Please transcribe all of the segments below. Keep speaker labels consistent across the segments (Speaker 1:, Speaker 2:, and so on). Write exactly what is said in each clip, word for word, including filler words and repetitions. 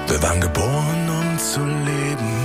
Speaker 1: Wir waren geboren, um zu leben.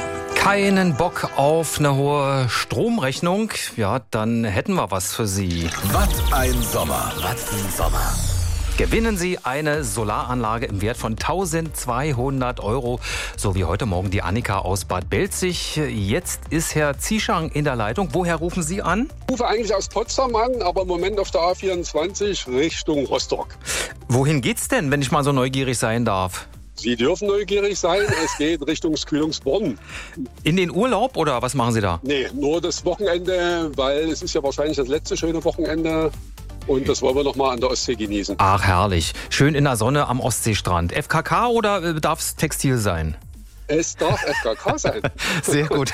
Speaker 2: Keinen Bock auf eine hohe Stromrechnung? Ja, dann hätten wir was für Sie.
Speaker 1: Was ein Sommer. Was ein Sommer.
Speaker 2: Gewinnen Sie eine Solaranlage im Wert von eintausendzweihundert Euro, so wie heute Morgen die Annika aus Bad Belzig. Jetzt ist Herr Zieschang in der Leitung. Woher rufen Sie an?
Speaker 3: Ich rufe eigentlich aus Potsdam an, aber im Moment auf der A vierundzwanzig Richtung Rostock.
Speaker 2: Wohin geht's denn, wenn ich mal so neugierig sein darf?
Speaker 3: Sie dürfen neugierig sein, es geht Richtung Kühlungsborn.
Speaker 2: In den Urlaub oder was machen Sie da?
Speaker 3: Nee, nur das Wochenende, weil es ist ja wahrscheinlich das letzte schöne Wochenende. Und das wollen wir noch mal an der Ostsee genießen.
Speaker 2: Ach, herrlich. Schön in der Sonne am Ostseestrand. F K K oder darf es Textil sein?
Speaker 3: Es darf F K K sein.
Speaker 2: Sehr gut.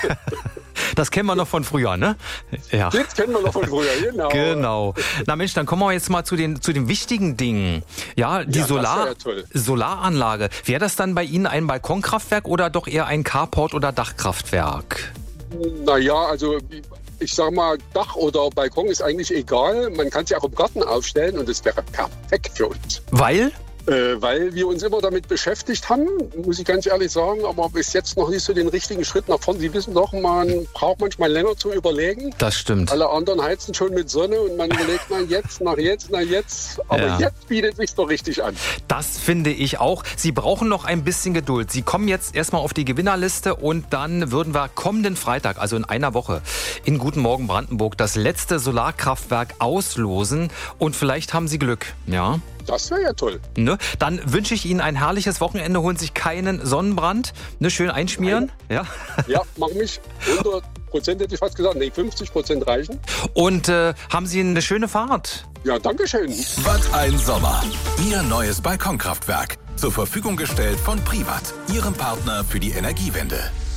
Speaker 2: Das kennen wir noch von früher, ne? Ja.
Speaker 3: Das kennen wir noch von früher, genau.
Speaker 2: Genau. Na Mensch, dann kommen wir jetzt mal zu den, zu den wichtigen Dingen. Ja, die
Speaker 3: Ja, das
Speaker 2: Solar,
Speaker 3: wär ja toll.
Speaker 2: Solaranlage. Wäre das dann bei Ihnen ein Balkonkraftwerk oder doch eher ein Carport oder Dachkraftwerk?
Speaker 3: Naja, also ich sag mal, Dach oder Balkon ist eigentlich egal. Man kann sie auch im Garten aufstellen und es wäre perfekt für uns.
Speaker 2: Weil?
Speaker 3: Äh, weil wir uns immer damit beschäftigt haben, muss ich ganz ehrlich sagen, aber bis jetzt noch nicht so den richtigen Schritt nach vorne. Sie wissen doch, man braucht manchmal länger zu überlegen.
Speaker 2: Das stimmt.
Speaker 3: Alle anderen heizen schon mit Sonne und man überlegt, na jetzt, nach jetzt, na jetzt. Aber
Speaker 2: Ja.
Speaker 3: jetzt bietet sich doch richtig an.
Speaker 2: Das finde ich auch. Sie brauchen noch ein bisschen Geduld. Sie kommen jetzt erstmal auf die Gewinnerliste und dann würden wir kommenden Freitag, also in einer Woche, in Guten Morgen Brandenburg das letzte Solarkraftwerk auslosen und vielleicht haben Sie Glück, ja?
Speaker 3: Das wäre ja toll.
Speaker 2: Ne? Dann wünsche ich Ihnen ein herrliches Wochenende. Holen Sie sich keinen Sonnenbrand. Ne? Schön einschmieren. Ja.
Speaker 3: Ja, mach mich. hundert Prozent hätte ich fast gesagt. Nee, fünfzig Prozent reichen.
Speaker 2: Und äh, haben Sie eine schöne Fahrt.
Speaker 3: Ja, danke schön.
Speaker 1: Was ein Sommer. Ihr neues Balkonkraftwerk. Zur Verfügung gestellt von Privat, Ihrem Partner für die Energiewende.